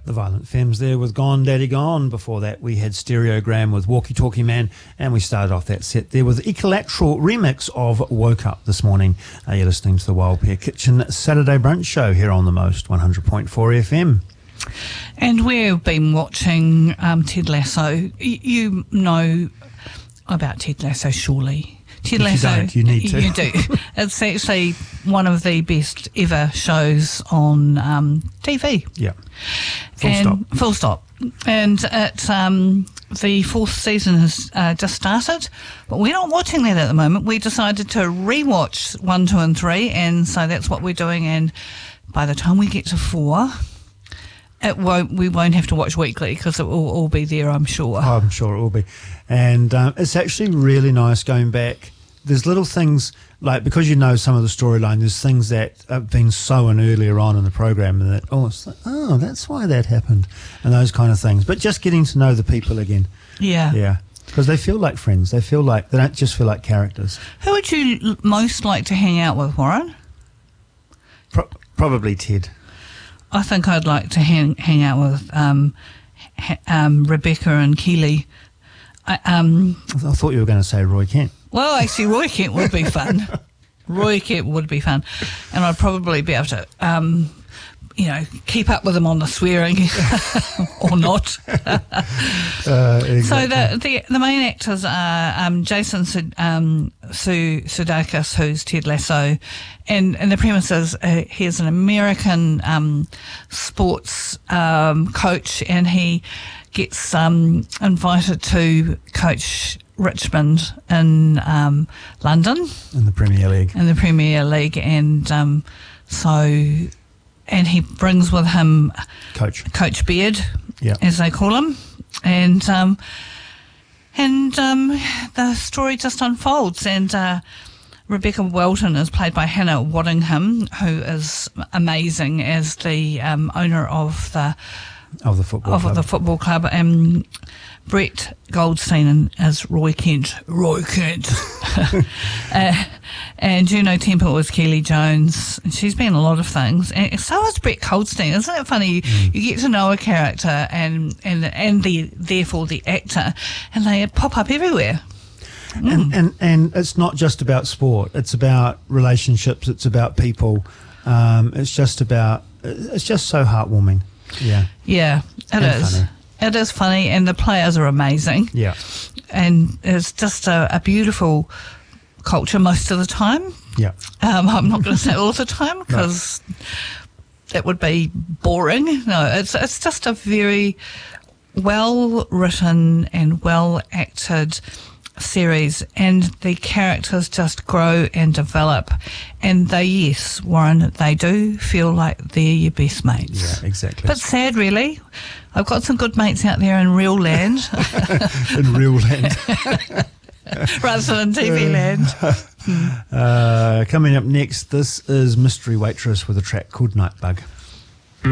The Violent Femmes there with Gone Daddy Gone. Before that we had Stereogram with Walkie Talkie Man, and we started off that set there with Equilateral remix of Woke Up this morning. You're listening to the Wild Pear Kitchen Saturday Brunch Show here on the Most 100.4 FM. And we've been watching Ted Lasso. You know about Ted Lasso, surely. Ted Lasso, if you don't, you need to. You do. It's actually one of the best ever shows on TV. Yeah. Full stop. And the fourth season has just started, but we're not watching that at the moment. We decided to rewatch 1, 2 and 3, and so that's what we're doing. And by the time we get to 4, we won't have to watch weekly because it will all be there, I'm sure. I'm sure it will be. And it's actually really nice going back. There's little things, like, because you know some of the storyline, there's things that have been sown earlier on in the program and that, it's like, that's why that happened, and those kind of things. But just getting to know the people again. Yeah. Yeah. Because they feel like friends. They don't just feel like characters. Who would you most like to hang out with, Warren? Probably Ted. I think I'd like to hang out with Rebecca and Keely. I thought you were going to say Roy Kent. Well, actually, Roy Kent would be fun. Roy Kent would be fun. And I'd probably be able to, keep up with him on the swearing or not. Exactly. So the main actors are Jason Sudeikis, who's Ted Lasso, and the premise is he's an American sports coach, and he gets invited to coach Richmond in London. In the Premier League. And and he brings with him Coach Beard, as they call him, and the story just unfolds. And Rebecca Welton is played by Hannah Waddingham, who is amazing as the owner of the football club, and Brett Goldstein as Roy Kent. And Juno Temple was Keely Jones. And she's been in a lot of things. And so is Brett Goldstein. Isn't it funny? You get to know a character and therefore the actor, and they pop up everywhere. And it's not just about sport. It's about relationships. It's about people. It's just so heartwarming. Yeah. Yeah, it is. Funny. It is funny, and the players are amazing. Yeah. And it's just a beautiful culture most of the time. Yeah. I'm not going to say all the time because that would be boring. No, it's just a very well written and well acted series, and the characters just grow and develop, and Warren, they do feel like they're your best mates. Yeah, exactly. But sad, really. I've got some good mates out there in real land. In real land. Rather than TV land. Coming up next, this is Mystery Waitress with a track called Nightbug.